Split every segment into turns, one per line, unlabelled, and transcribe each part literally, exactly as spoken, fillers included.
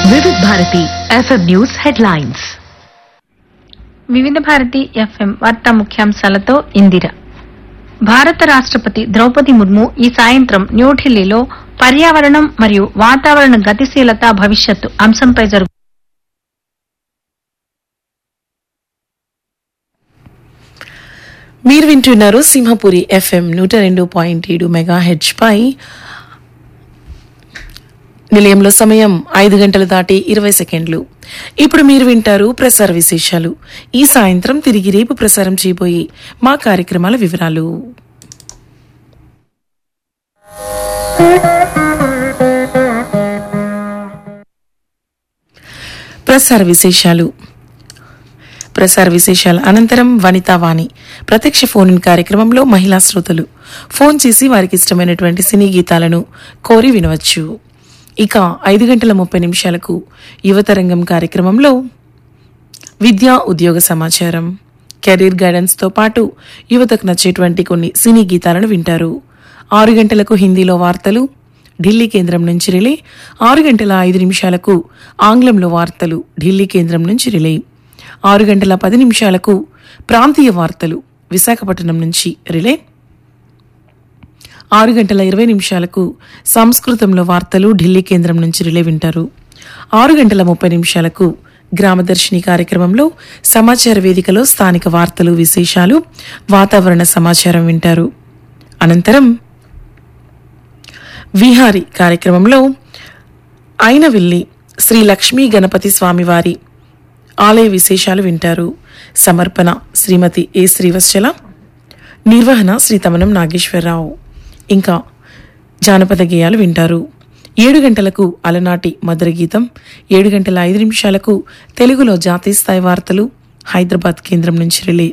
వివిధ Bharati FM news headlines.
వివిధ Bharati FM వార్తా ముఖ్యాంశాలతో ఇందిర. భారత రాష్ట్రపతి ద్రౌపది ముర్ము ఈ సాయంత్రం న్యూఢిల్లీలో పర్యావరణం మరియు వాతావరణ గతిశీలత భవిష్యత్తు అంశంపై జరుగు
మీరు వింటున్నారు సింహపురి ఎఫ్ఎం నూట రెండు పాయింట్ ఏడు మెగా హెచ్ పై. నిలయంలో సమయం ఐదు గంటలు దాటి ఇరవై సెకండ్లు. ఇప్పుడు మీరు వింటారు ప్రసార విశేషాలు. ఈ సాయంత్రం తిరిగి రేపు ప్రసారం చేయబోయే మా కార్యక్రమాల వివరాలు. ప్రసార విశేషాలు ప్రసార విశేషాల అనంతరం వనితావాణి ప్రత్యక్ష ఫోన్ ఇన్ కార్యక్రమంలో మహిళా శ్రోతలు ఫోన్ చేసి వారికి ఇష్టమైనటువంటి సినీ గీతాలను కోరి వినవచ్చు. ఇక ఐదు గంటల ముప్పై నిమిషాలకు యువతరంగం కార్యక్రమంలో విద్యా ఉద్యోగ సమాచారం, కెరీర్ గైడెన్స్తో పాటు యువతకు నచ్చేటువంటి కొన్ని సినీ గీతాలను వింటారు. ఆరు గంటలకు హిందీలో వార్తలు ఢిల్లీ కేంద్రం నుంచి రిలే. ఆరు గంటల ఐదు నిమిషాలకు ఆంగ్లంలో వార్తలు ఢిల్లీ కేంద్రం నుంచి రిలే. ఆరు గంటల పది నిమిషాలకు ప్రాంతీయ వార్తలు విశాఖపట్నం నుంచి రిలే. ఆరు గంటల ఇరవై నిమిషాలకు సంస్కృతంలో వార్తలు ఢిల్లీ కేంద్రం నుంచి రిలే వింటారు. ఆరు గంటల ముప్పై నిమిషాలకు గ్రామదర్శిని కార్యక్రమంలో సమాచార వేదికలో స్థానిక వార్తలు, విశేషాలు, వాతావరణ సమాచారం వింటారు. అనంతరం విహారీ కార్యక్రమంలో అయినవిల్లి శ్రీ లక్ష్మీ గణపతి స్వామివారి ఆలయ విశేషాలు వింటారు. సమర్పణ శ్రీమతి ఏ శ్రీవత్సల, నిర్వహణ శ్రీ తమనం నాగేశ్వరరావు. ఇంకా జానపద గేయాలు వింటారు. ఏడు గంటలకు అలనాటి మధుర గీతం, ఏడు గంటల ఐదు నిమిషాలకు తెలుగులో జాతీయ స్థాయి వార్తలు హైదరాబాద్ కేంద్రం నుంచి రిలే.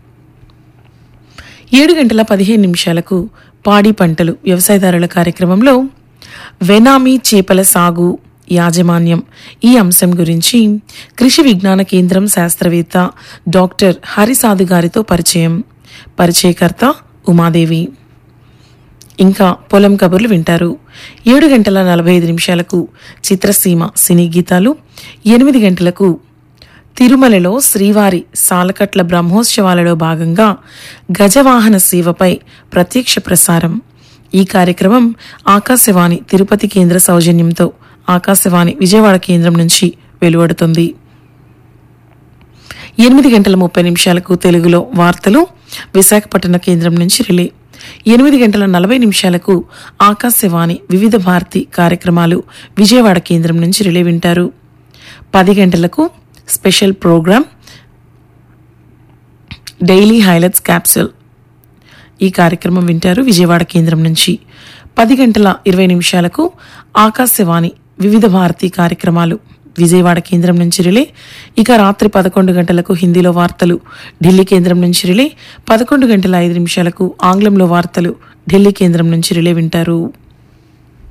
ఏడు గంటల పదిహేను నిమిషాలకు పాడి పంటలు వ్యవసాయదారుల కార్యక్రమంలో వెనామీ చేపల సాగు యాజమాన్యం ఈ అంశం గురించి కృషి విజ్ఞాన కేంద్రం శాస్త్రవేత్త డాక్టర్ హరిసాధు గారితో పరిచయం. పరిచయకర్త ఉమాదేవి. ఇంకా పొలం కబుర్లు వింటారు. ఏడు గంటల నలభై ఐదు నిమిషాలకు చిత్రసీమ సినీ గీతాలు. ఎనిమిది గంటలకు తిరుమలలో శ్రీవారి సాలకట్ల బ్రహ్మోత్సవాలలో భాగంగా గజవాహన సేవపై ప్రత్యక్ష ప్రసారం. ఈ కార్యక్రమం ఆకాశవాణి తిరుపతి కేంద్ర సౌజన్యంతో ఆకాశవాణి విజయవాడ కేంద్రం నుంచి వెలువడుతుంది. ఎనిమిది గంటల ముప్పై నిమిషాలకు తెలుగులో వార్తలు విశాఖపట్నం కేంద్రం నుంచి రిలే. ఎనిమిది గంటల నలభై నిమిషాలకు ఆకాశవాణి వివిధ భారతి కార్యక్రమాలు విజయవాడ కేంద్రం నుంచి రిలే వింటారు. పది గంటలకు special programme daily highlights capsule ఈ కార్యక్రమం వింటారు విజయవాడ కేంద్రం నుంచి. పది గంటల ఇరవై నిమిషాలకు ఆకాశవాణి వివిధ భారతి కార్యక్రమాలు విజయవాడ కేంద్రం నుంచి రిలే. ఇక రాత్రి పదకొండు గంటలకు హిందీలో వార్తలు ఢిల్లీ కేంద్రం నుంచి రిలే. పదకొండు గంటల ఐదు నిమిషాలకు ఆంగ్లంలో వార్తలు ఢిల్లీ కేంద్రం నుంచి రిలే వింటారు.